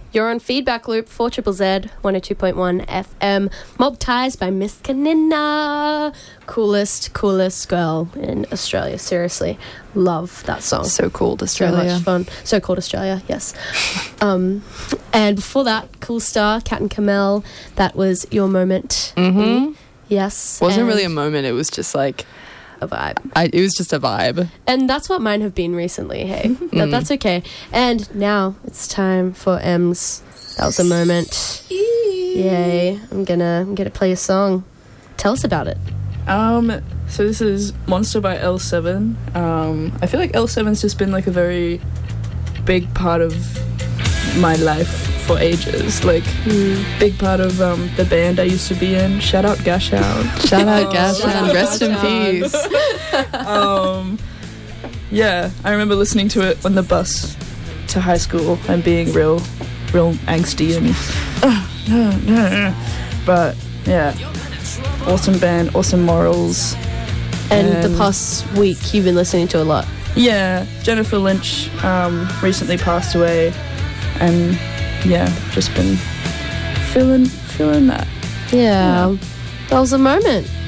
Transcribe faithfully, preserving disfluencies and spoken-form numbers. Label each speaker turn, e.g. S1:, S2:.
S1: You're on Feedback Loop for Triple Z, one oh two point one F M. Mob Ties by Miss Kanina. Coolest, coolest girl in Australia. Seriously. Love that song.
S2: So called Australia.
S1: So much fun. So called Australia, yes. um, and before that, Cool Star, Cat and Camel. That was Your Moment.
S2: Mm-hmm.
S1: Yes.
S2: Wasn't really a moment. It was just like...
S1: a vibe.
S2: I, it was just a vibe.
S1: And that's what mine have been recently, hey.
S2: Mm.
S1: That, that's okay. And now it's time for M's. That was a moment. Yay. I'm gonna I'm gonna play a song. Tell us about it.
S3: Um, so this is Monster by L seven. Um, I feel like L seven's just been like a very big part of my life for ages. Like,
S1: Mm.
S3: big part of um, the band I used to be in. Shout out Gash Out.
S2: Shout out
S3: Oh,
S2: Gash
S3: shout
S2: and
S3: out
S2: rest in
S3: Gash
S2: peace.
S3: um, yeah, I remember listening to it on the bus to high school and being real, real angsty and but yeah, awesome band, awesome morals.
S1: And,
S3: And-
S1: the past week you've been listening to a lot.
S3: Yeah, Jennifer Lynch um, recently passed away, and yeah, just been feeling feeling that.
S1: Yeah. That was a moment.